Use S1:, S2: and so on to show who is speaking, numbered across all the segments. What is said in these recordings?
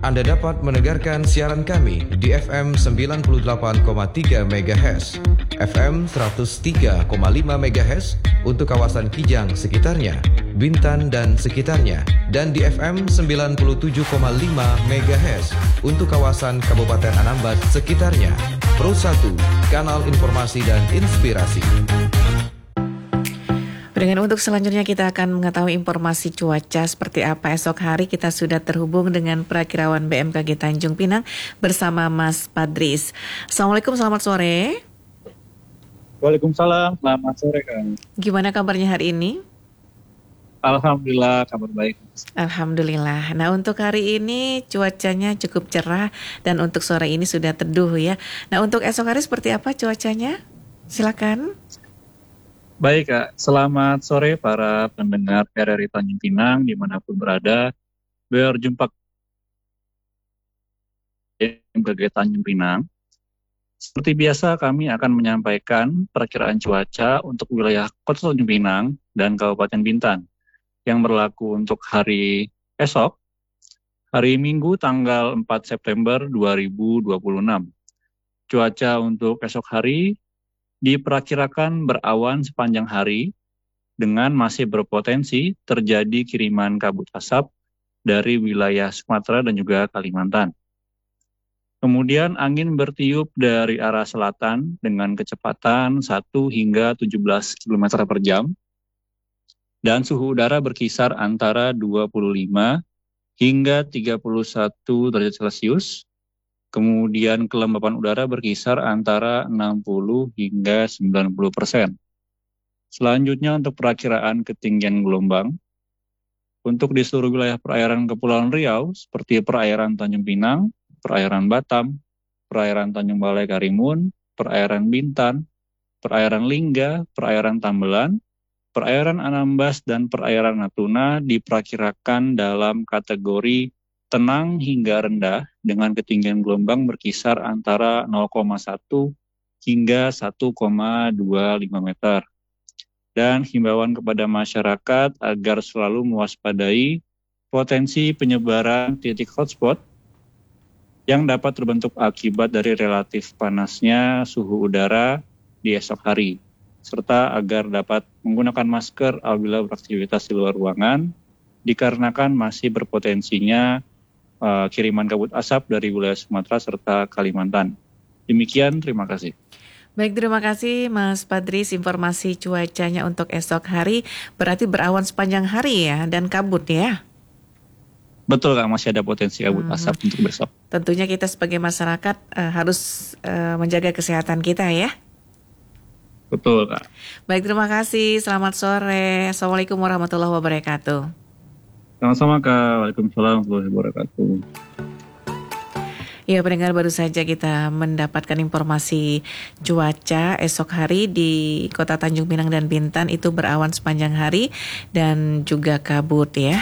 S1: Anda dapat mendengarkan siaran kami di FM 98,3 MHz, FM 103,5 MHz untuk kawasan Kijang sekitarnya, Bintan dan sekitarnya, dan di FM 97,5 MHz untuk kawasan Kabupaten Anambas sekitarnya. Pro 1, kanal informasi dan inspirasi.
S2: Dengan untuk selanjutnya kita akan mengetahui informasi cuaca seperti apa esok hari. Kita sudah terhubung dengan Perakirawan BMKG Tanjung Pinang bersama Mas Padris. Assalamualaikum, selamat sore.
S3: Waalaikumsalam, selamat sore Kang.
S2: Gimana kabarnya hari ini?
S3: Alhamdulillah, kabar baik.
S2: Alhamdulillah. Nah, untuk hari ini cuacanya cukup cerah dan untuk sore ini sudah teduh ya. Nah, untuk esok hari seperti apa cuacanya? Silakan.
S3: Baik Kak, selamat sore para pendengar RRI Tanjung Pinang dimanapun berada. Berjumpa BMKG Tanjung Pinang. Seperti biasa kami akan menyampaikan perakiraan cuaca untuk wilayah Kota Tanjung Pinang dan Kabupaten Bintan yang berlaku untuk hari esok, hari Minggu tanggal 4 September 2026. Cuaca untuk esok hari diperkirakan berawan sepanjang hari dengan masih berpotensi terjadi kiriman kabut asap dari wilayah Sumatera dan juga Kalimantan. Kemudian angin bertiup dari arah selatan dengan kecepatan 1 hingga 17 km per jam dan suhu udara berkisar antara 25 hingga 31 derajat Celcius. Kemudian kelembapan udara berkisar antara 60 hingga 90%. Selanjutnya untuk perakiraan ketinggian gelombang. Untuk di seluruh wilayah perairan Kepulauan Riau, seperti perairan Tanjung Pinang, perairan Batam, perairan Tanjung Balai Karimun, perairan Bintan, perairan Lingga, perairan Tambelan, perairan Anambas, dan perairan Natuna diperkirakan dalam kategori tenang hingga rendah dengan ketinggian gelombang berkisar antara 0,1 hingga 1,25 meter. Dan himbauan kepada masyarakat agar selalu mewaspadai potensi penyebaran titik hotspot yang dapat terbentuk akibat dari relatif panasnya suhu udara di esok hari, serta agar dapat menggunakan masker apabila beraktivitas di luar ruangan, dikarenakan masih berpotensinya kiriman kabut asap dari wilayah Sumatera serta Kalimantan. Demikian, terima kasih.
S2: Baik, terima kasih Mas Padris. Informasi cuacanya untuk esok hari berarti berawan sepanjang hari ya dan kabut ya?
S3: Betul Kak, masih ada potensi kabut asap untuk besok.
S2: Tentunya kita sebagai masyarakat harus menjaga kesehatan kita ya?
S3: Betul Kak.
S2: Baik, terima kasih. Selamat sore. Assalamualaikum warahmatullahi wabarakatuh.
S3: Sama-sama Kak, waalaikumsalam warahmatullahi wabarakatuh.
S2: Ya, pendengar, baru saja kita mendapatkan informasi cuaca esok hari di Kota Tanjung Pinang dan Bintan itu berawan sepanjang hari dan juga kabut ya.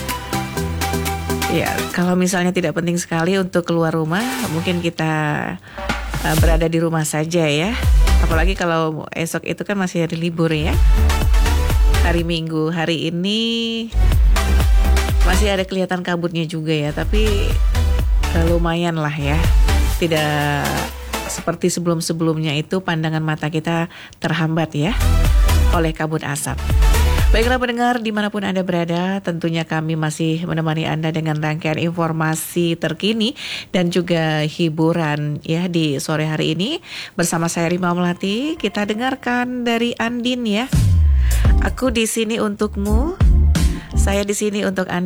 S2: Ya, kalau misalnya tidak penting sekali untuk keluar rumah, mungkin kita berada di rumah saja ya. Apalagi kalau esok itu kan masih hari libur ya. Hari Minggu, hari ini masih ada kelihatan kabutnya juga ya, tapi lumayan lah ya. Tidak seperti sebelum-sebelumnya itu pandangan mata kita terhambat ya oleh kabut asap. Baiklah pendengar, dimanapun Anda berada, tentunya kami masih menemani Anda dengan rangkaian informasi terkini dan juga hiburan ya di sore hari ini. Bersama saya Rima Melati, kita dengarkan dari Andin ya. Aku di sini untukmu, saya di sini untuk Anda.